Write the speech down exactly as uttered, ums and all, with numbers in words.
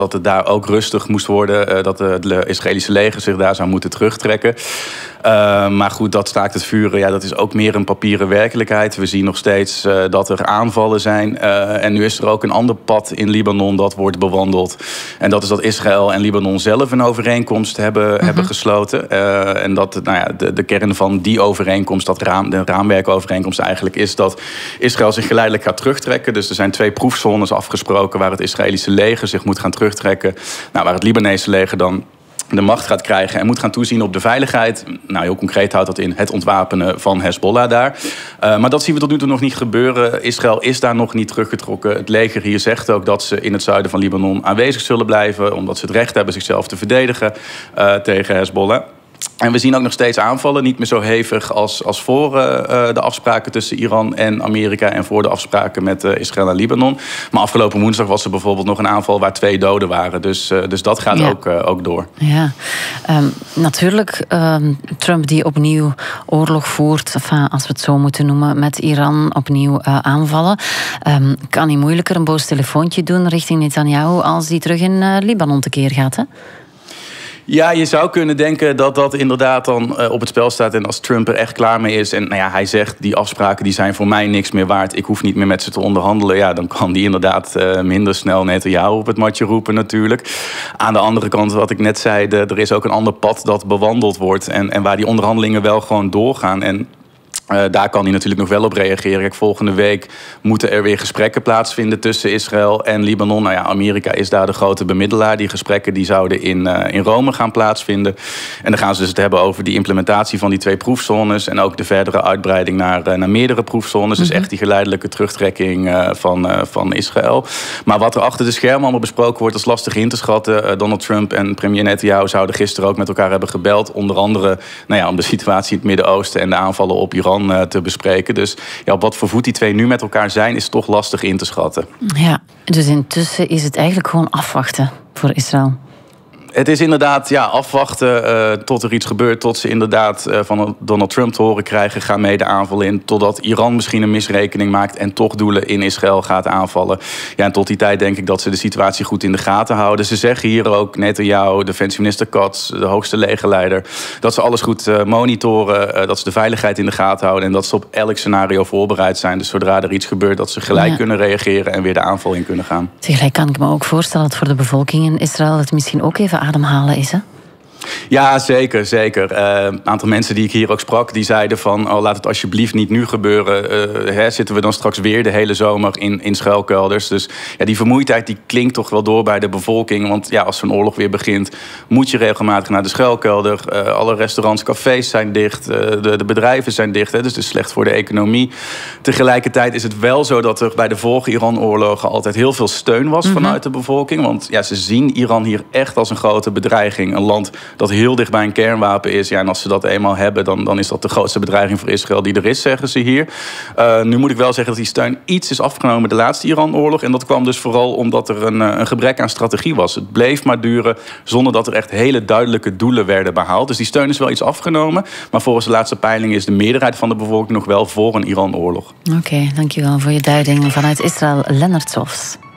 dat het daar ook rustig moest worden. Uh, dat het Israëlische leger zich daar zou moeten terugtrekken. Uh, maar goed, dat staakt het vuren, ja, dat is ook meer een papieren werkelijkheid. We zien nog steeds uh, dat er aanvallen zijn. Uh, en nu is er ook een ander pad in Libanon dat wordt bewandeld. En dat is dat Israël en Libanon zelf een overeenkomst hebben, mm-hmm. hebben gesloten. Uh, en dat nou ja, de, de kern van die overeenkomst, dat raam, de raamwerkovereenkomst eigenlijk, is dat Israël zich geleidelijk gaat terugtrekken. Dus er zijn twee proefzones afgesproken waar het Israëlische leger zich moet gaan terugtrekken. Nou, waar het Libanese leger dan de macht gaat krijgen en moet gaan toezien op de veiligheid. Nou, heel concreet houdt dat in het ontwapenen van Hezbollah daar. Uh, maar dat zien we tot nu toe nog niet gebeuren. Israël is daar nog niet teruggetrokken. Het leger hier zegt ook dat ze in het zuiden van Libanon aanwezig zullen blijven, omdat ze het recht hebben zichzelf te verdedigen uh, tegen Hezbollah. En we zien ook nog steeds aanvallen, niet meer zo hevig als, als voor uh, de afspraken tussen Iran en Amerika en voor de afspraken met uh, Israël en Libanon. Maar afgelopen woensdag was er bijvoorbeeld nog een aanval waar twee doden waren. Dus, uh, dus dat gaat ja. ook, uh, ook door. Ja, um, natuurlijk um, Trump die opnieuw oorlog voert, enfin, als we het zo moeten noemen, met Iran opnieuw uh, aanvallen. Um, kan hij moeilijker een boos telefoontje doen richting Netanyahu als hij terug in uh, Libanon tekeer gaat, hè? Ja, je zou kunnen denken dat dat inderdaad dan uh, op het spel staat en als Trump er echt klaar mee is en nou ja, hij zegt die afspraken die zijn voor mij niks meer waard, ik hoef niet meer met ze te onderhandelen, ja, dan kan die inderdaad uh, minder snel Netanyahu op het matje roepen natuurlijk. Aan de andere kant, wat ik net zei, de, er is ook een ander pad dat bewandeld wordt en, en waar die onderhandelingen wel gewoon doorgaan. En Uh, daar kan hij natuurlijk nog wel op reageren. Kijk, volgende week moeten er weer gesprekken plaatsvinden tussen Israël en Libanon. Nou ja, Amerika is daar de grote bemiddelaar. Die gesprekken die zouden in, uh, in Rome gaan plaatsvinden. En dan gaan ze dus het hebben over die implementatie van die twee proefzones en ook de verdere uitbreiding naar, uh, naar meerdere proefzones. Mm-hmm. Dus echt die geleidelijke terugtrekking uh, van, uh, van Israël. Maar wat er achter de schermen allemaal besproken wordt, is lastig in te schatten. Uh, Donald Trump en premier Netanyahu zouden gisteren ook met elkaar hebben gebeld. Onder andere nou ja, om de situatie in het Midden-Oosten en de aanvallen op Iran te bespreken. Dus ja, op wat voor voet die twee nu met elkaar zijn, is toch lastig in te schatten. Ja, dus intussen is het eigenlijk gewoon afwachten voor Israël. Het is inderdaad ja, afwachten uh, tot er iets gebeurt. Tot ze inderdaad uh, van Donald Trump te horen krijgen, gaan mee de aanval in. Totdat Iran misschien een misrekening maakt en toch doelen in Israël gaat aanvallen. Ja, en tot die tijd denk ik dat ze de situatie goed in de gaten houden. Ze zeggen hier ook, Netanyahu, defensieminister Katz, de hoogste legerleider, dat ze alles goed uh, monitoren, uh, dat ze de veiligheid in de gaten houden en dat ze op elk scenario voorbereid zijn. Dus zodra er iets gebeurt, dat ze gelijk ja. kunnen reageren en weer de aanval in kunnen gaan. Tegelijk kan ik me ook voorstellen dat voor de bevolking in Israël het misschien ook even ademhalen is, hè? Ja, zeker, zeker. Uh, een aantal mensen die ik hier ook sprak, die zeiden van, oh, laat het alsjeblieft niet nu gebeuren. Uh, hè, zitten we dan straks weer de hele zomer in, in schuilkelders. Dus ja, die vermoeidheid die klinkt toch wel door bij de bevolking. Want ja, als zo'n oorlog weer begint, moet je regelmatig naar de schuilkelder. Uh, alle restaurants, cafés zijn dicht. Uh, de, de bedrijven zijn dicht. Hè, dus het is slecht voor de economie. Tegelijkertijd is het wel zo dat er bij de vorige Iran-oorlogen altijd heel veel steun was mm-hmm. vanuit de bevolking. Want ja, ze zien Iran hier echt als een grote bedreiging. Een land dat heel dicht bij een kernwapen is. Ja, en als ze dat eenmaal hebben, dan, dan is dat de grootste bedreiging voor Israël die er is, zeggen ze hier. Uh, nu moet ik wel zeggen dat die steun iets is afgenomen de laatste Iran-oorlog. En dat kwam dus vooral omdat er een, een gebrek aan strategie was. Het bleef maar duren zonder dat er echt hele duidelijke doelen werden behaald. Dus die steun is wel iets afgenomen. Maar volgens de laatste peiling is de meerderheid van de bevolking nog wel voor een Iran-oorlog. Oké, okay, dankjewel voor je duiding vanuit Israël, Lennart Zofs.